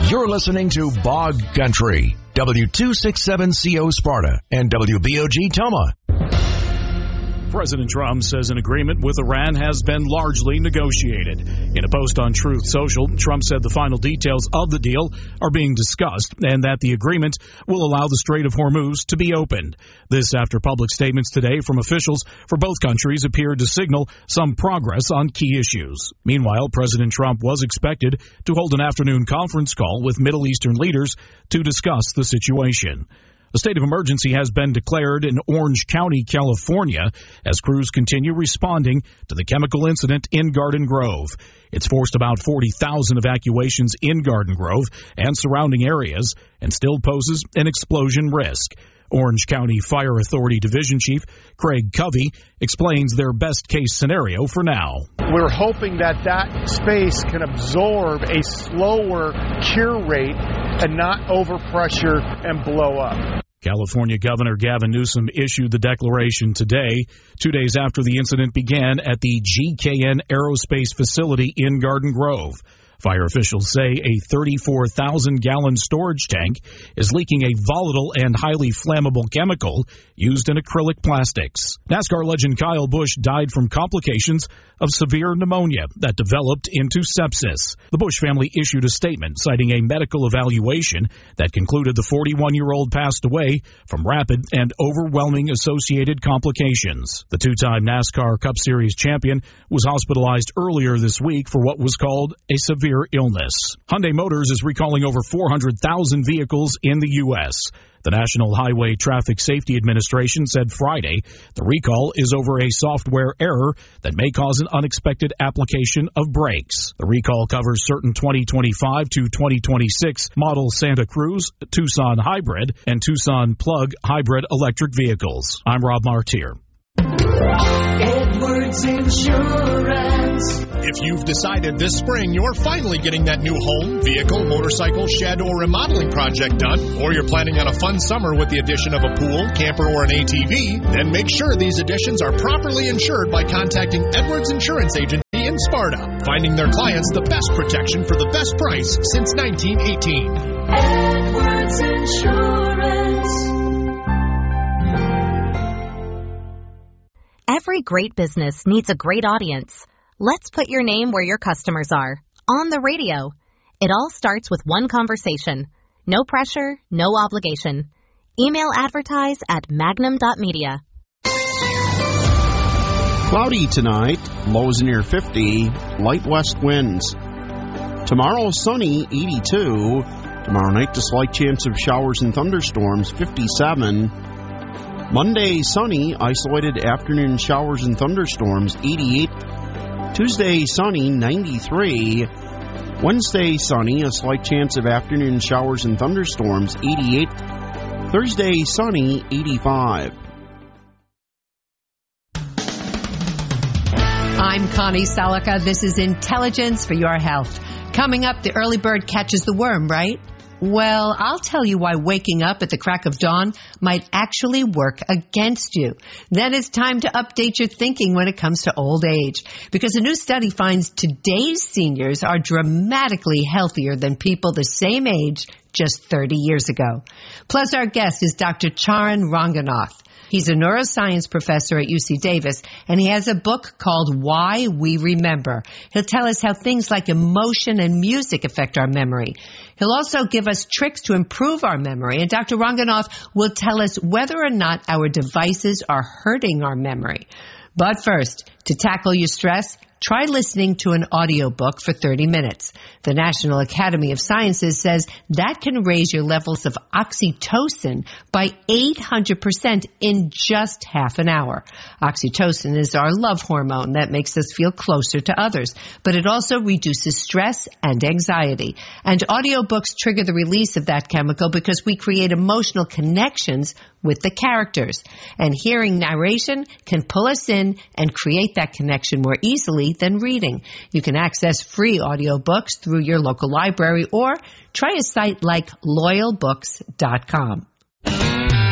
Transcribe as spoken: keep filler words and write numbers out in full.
You're listening to Bog Country, W two sixty-seven C O Sparta and W B O G Toma. President Trump says an agreement with Iran has been largely negotiated. In a post on Truth Social, Trump said the final details of the deal are being discussed and that the agreement will allow the Strait of Hormuz to be opened. This after public statements today from officials for both countries appeared to signal some progress on key issues. Meanwhile, President Trump was expected to hold an afternoon conference call with Middle Eastern leaders to discuss the situation. A state of emergency has been declared in Orange County, California, as crews continue responding to the chemical incident in Garden Grove. It's forced about forty thousand evacuations in Garden Grove and surrounding areas and still poses an explosion risk. Orange County Fire Authority Division Chief Craig Covey explains their best-case scenario for now. We're hoping that that space can absorb a slower cure rate and not overpressure and blow up. California Governor Gavin Newsom issued the declaration today, two days after the incident began at the G K N Aerospace facility in Garden Grove. Fire officials say a thirty-four thousand gallon storage tank is leaking a volatile and highly flammable chemical used in acrylic plastics. NASCAR legend Kyle Busch died from complications of severe pneumonia that developed into sepsis. The Busch family issued a statement citing a medical evaluation that concluded the forty-one-year-old passed away from rapid and overwhelming associated complications. The two-time NASCAR Cup Series champion was hospitalized earlier this week for what was called a severe illness. Hyundai Motors is recalling over four hundred thousand vehicles in the U S The National Highway Traffic Safety Administration said Friday the recall is over a software error that may cause an unexpected application of brakes. The recall covers certain twenty twenty-five to twenty twenty-six model Santa Cruz, Tucson Hybrid, and Tucson Plug Hybrid electric vehicles. I'm Rob Martier. Edwards Insurance. If you've decided this spring you're finally getting that new home, vehicle, motorcycle, shed, or remodeling project done, or you're planning on a fun summer with the addition of a pool, camper, or an A T V, then make sure these additions are properly insured by contacting Edwards Insurance Agency in Sparta, finding their clients the best protection for the best price since nineteen eighteen. Edwards Insurance. Every great business needs a great audience. Let's put your name where your customers are. On the radio. It all starts with one conversation. No pressure, no obligation. Email advertise at magnum dot media. Cloudy tonight, lows near fifty, light west winds. Tomorrow, sunny, eighty-two. Tomorrow night, a slight chance of showers and thunderstorms, fifty-seven. Monday, sunny, isolated afternoon showers and thunderstorms, eighty-eight. Tuesday, sunny, ninety-three. Wednesday, sunny, a slight chance of afternoon showers and thunderstorms, eighty-eight. Thursday, sunny, eighty-five. I'm Connie Salika. This is Intelligence for Your Health. Coming up, the early bird catches the worm, right? Well, I'll tell you why waking up at the crack of dawn might actually work against you. Then it's time to update your thinking when it comes to old age, because a new study finds today's seniors are dramatically healthier than people the same age just thirty years ago. Plus, our guest is Doctor Charan Ranganath. He's a neuroscience professor at U C Davis, and he has a book called Why We Remember. He'll tell us how things like emotion and music affect our memory. He'll also give us tricks to improve our memory, and Doctor Ranganath will tell us whether or not our devices are hurting our memory. But first, to tackle your stress, try listening to an audiobook for thirty minutes. The National Academy of Sciences says that can raise your levels of oxytocin by eight hundred percent in just half an hour. Oxytocin is our love hormone that makes us feel closer to others, but it also reduces stress and anxiety. And audiobooks trigger the release of that chemical because we create emotional connections with the characters. And hearing narration can pull us in and create that connection more easily than reading. You can access free audiobooks through your local library or try a site like loyal books dot com.